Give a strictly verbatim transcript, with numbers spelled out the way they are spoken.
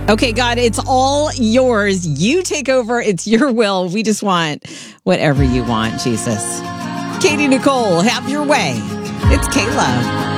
Okay, God, it's all yours. You take over. It's your will. We just want whatever you want, Jesus. Katie Nicole, have your way. It's K-Love.